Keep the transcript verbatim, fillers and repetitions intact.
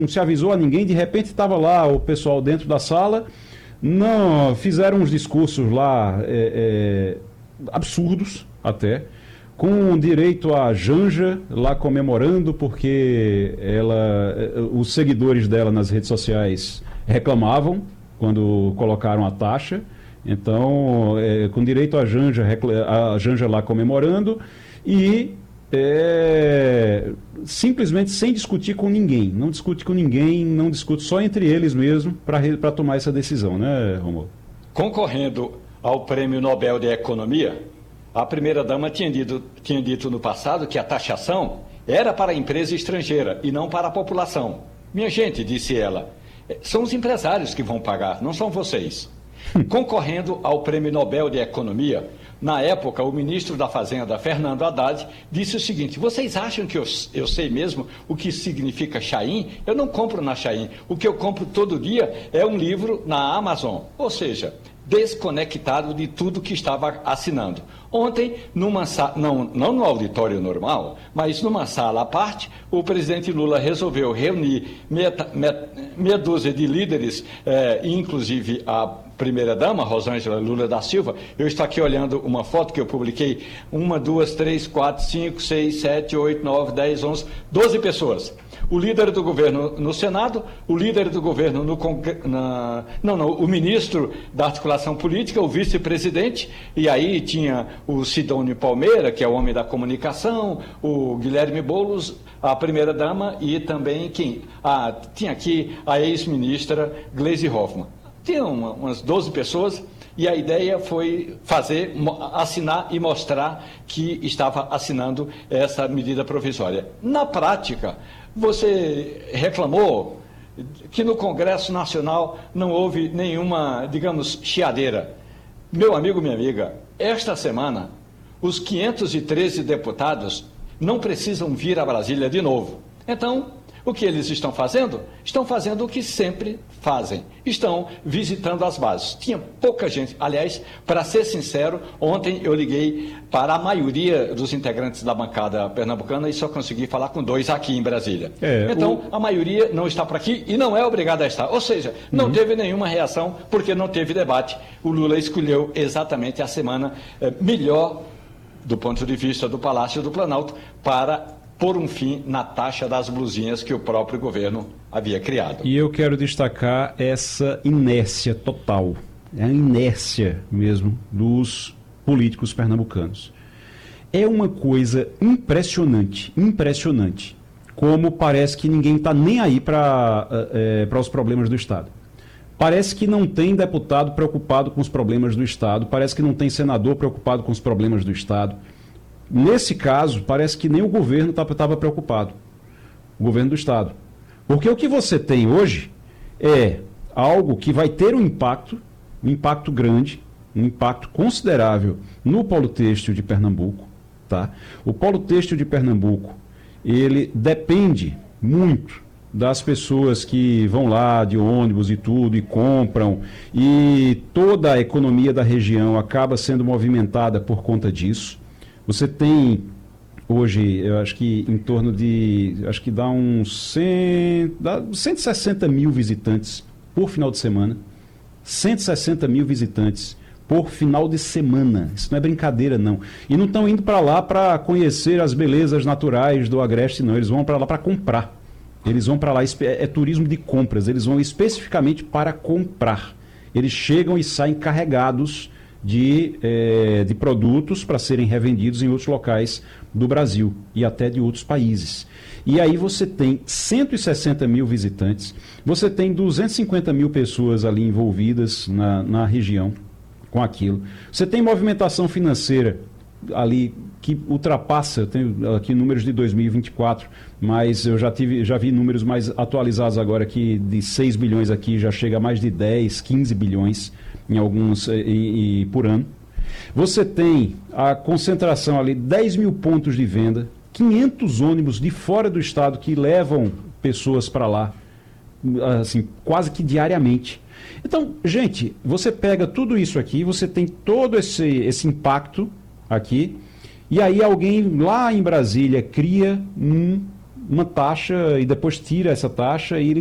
não se avisou a ninguém, de repente estava lá o pessoal dentro da sala, não fizeram uns discursos lá é, é, absurdos até, com direito a Janja lá comemorando, porque ela, os seguidores dela nas redes sociais reclamavam quando colocaram a taxa, então é, com direito a Janja, a Janja lá comemorando e É, simplesmente sem discutir com ninguém, não discute com ninguém, não discute só entre eles mesmo para tomar essa decisão, né, Romulo? Concorrendo ao Prêmio Nobel de Economia, a primeira-dama tinha dito, tinha dito no passado que a taxação era para a empresa estrangeira e não para a população. Minha gente, disse ela, são os empresários que vão pagar, não são vocês. Concorrendo ao Prêmio Nobel de Economia, na época, o ministro da Fazenda, Fernando Haddad, disse o seguinte: vocês acham que eu, eu sei mesmo o que significa Shein? Eu não compro na Shein. O que eu compro todo dia é um livro na Amazon. Ou seja, desconectado de tudo que estava assinando. Ontem, numa não, não no auditório normal, mas numa sala à parte, o presidente Lula resolveu reunir meia, meia, meia dúzia de líderes, eh, inclusive a primeira-dama, Rosângela Lula da Silva. Eu estou aqui olhando uma foto que eu publiquei. Uma, duas, três, quatro, cinco, seis, sete, oito, nove, dez, onze, doze pessoas. O líder do governo no Senado, o líder do governo no Congresso, na... não, não, o ministro da articulação política, o vice-presidente, e aí tinha o Sidônio Palmeira, que é o homem da comunicação, o Guilherme Boulos, a primeira-dama e também quem? Ah, tinha aqui a ex-ministra Gleisi Hoffmann. Tinha uma, umas doze pessoas e a ideia foi fazer, assinar e mostrar que estava assinando essa medida provisória. Na prática, você reclamou que no Congresso Nacional não houve nenhuma, digamos, chiadeira. Meu amigo, minha amiga, esta semana, os quinhentos e treze deputados não precisam vir a Brasília de novo. Então, o que eles estão fazendo? Estão fazendo o que sempre fazem. Estão visitando as bases. Tinha pouca gente. Aliás, para ser sincero, ontem eu liguei para a maioria dos integrantes da bancada pernambucana e só consegui falar com dois aqui em Brasília. É, então, o... a maioria não está por aqui e não é obrigada a estar. Ou seja, não uhum. teve nenhuma reação porque não teve debate. O Lula escolheu exatamente a semana eh, melhor, do ponto de vista do Palácio do Planalto, para por um fim na taxa das blusinhas que o próprio governo havia criado. E eu quero destacar essa inércia total, a inércia mesmo dos políticos pernambucanos. É uma coisa impressionante, impressionante, como parece que ninguém está nem aí para é, para os problemas do Estado. Parece que não tem deputado preocupado com os problemas do Estado, parece que não tem senador preocupado com os problemas do Estado. Nesse caso, parece que nem o governo estava preocupado, o governo do Estado. Porque o que você tem hoje é algo que vai ter um impacto, um impacto grande, um impacto considerável no polo têxtil de Pernambuco. Tá? O polo têxtil de Pernambuco, ele depende muito das pessoas que vão lá de ônibus e tudo e compram, e toda a economia da região acaba sendo movimentada por conta disso. Você tem hoje, eu acho que em torno de, acho que dá uns cem, dá cento e sessenta mil visitantes por final de semana. cento e sessenta mil visitantes por final de semana. Isso não é brincadeira, não. E não estão indo para lá para conhecer as belezas naturais do Agreste, não. Eles vão para lá para comprar. Eles vão para lá, é, é turismo de compras. Eles vão especificamente para comprar. Eles chegam e saem carregados De, eh, de produtos para serem revendidos em outros locais do Brasil e até de outros países. E aí você tem cento e sessenta mil visitantes, você tem duzentas e cinquenta mil pessoas ali envolvidas na, na região com aquilo. Você tem movimentação financeira ali que ultrapassa, eu tenho aqui números de dois mil e vinte e quatro, mas eu já, tive, já vi números mais atualizados agora aqui, de seis bilhões aqui, já chega a mais de dez, quinze bilhões em alguns e, e, por ano. Você tem a concentração ali, dez mil pontos de venda, quinhentos ônibus de fora do estado que levam pessoas para lá, assim, quase que diariamente. Então, gente, você pega tudo isso aqui, você tem todo esse, esse impacto aqui, e aí alguém lá em Brasília cria um, uma taxa e depois tira essa taxa e